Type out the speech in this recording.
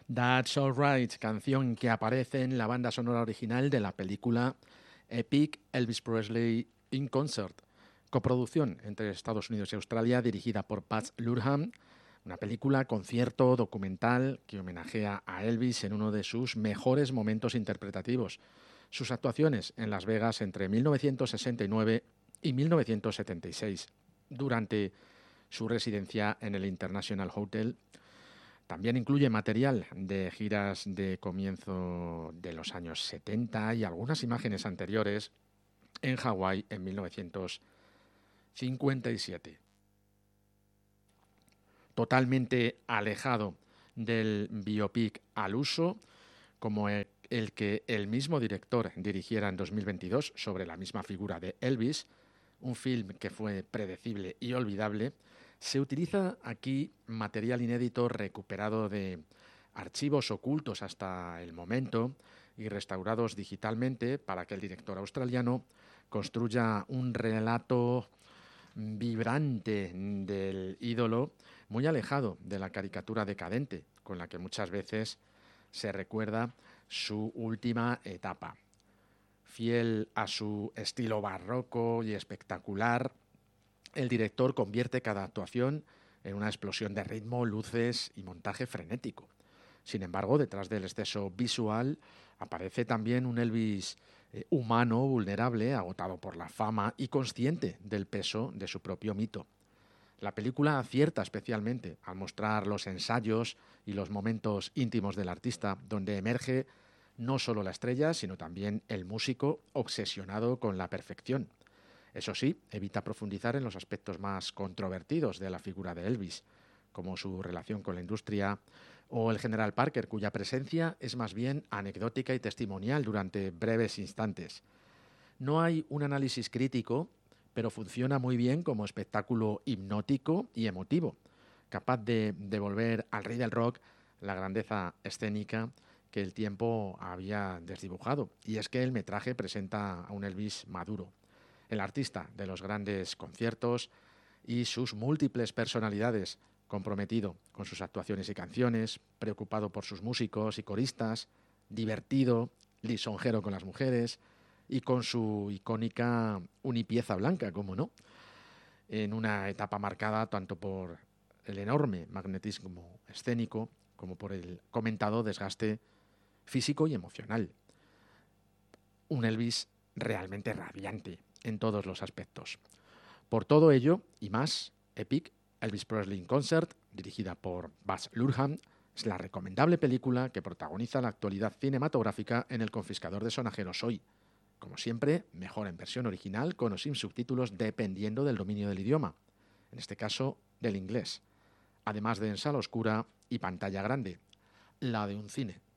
That's Alright, canción que aparece en la banda sonora original de la película Epic Elvis Presley in Concert, coproducción entre Estados Unidos y Australia dirigida por Baz Luhrmann, una película concierto documental que homenajea a Elvis en uno de sus mejores momentos interpretativos, sus actuaciones en Las Vegas entre 1969 y 1976, durante su residencia en el International Hotel. También incluye material de giras de comienzo de los años 70 y algunas imágenes anteriores en Hawái en 1957. Totalmente alejado del biopic al uso, como el que el mismo director dirigiera en 2022 sobre la misma figura de Elvis, un film que fue predecible y olvidable. Se utiliza aquí material inédito recuperado de archivos ocultos hasta el momento y restaurados digitalmente para que el director australiano construya un relato vibrante del ídolo, muy alejado de la caricatura decadente con la que muchas veces se recuerda su última etapa. Fiel a su estilo barroco y espectacular, el director convierte cada actuación en una explosión de ritmo, luces y montaje frenético. Sin embargo, detrás del exceso visual aparece también un Elvis humano, vulnerable, agotado por la fama y consciente del peso de su propio mito. La película acierta especialmente al mostrar los ensayos y los momentos íntimos del artista, donde emerge no solo la estrella, sino también el músico obsesionado con la perfección. Eso sí, evita profundizar en los aspectos más controvertidos de la figura de Elvis, como su relación con la industria o el general Parker, cuya presencia es más bien anecdótica y testimonial durante breves instantes. No hay un análisis crítico, pero funciona muy bien como espectáculo hipnótico y emotivo, capaz de devolver al rey del rock la grandeza escénica que el tiempo había desdibujado. Y es que el metraje presenta a un Elvis maduro, el artista de los grandes conciertos y sus múltiples personalidades, comprometido con sus actuaciones y canciones, preocupado por sus músicos y coristas, divertido, lisonjero con las mujeres y con su icónica unipieza blanca, como no, en una etapa marcada tanto por el enorme magnetismo escénico como por el comentado desgaste físico y emocional. Un Elvis realmente radiante en todos los aspectos. Por todo ello y más, Epic Elvis Presley in Concert, dirigida por Baz Luhrmann, es la recomendable película que protagoniza la actualidad cinematográfica en El confiscador de sonajeros hoy. Como siempre, mejor en versión original con o sin subtítulos dependiendo del dominio del idioma, en este caso del inglés, además de en sala oscura y pantalla grande, la de un cine.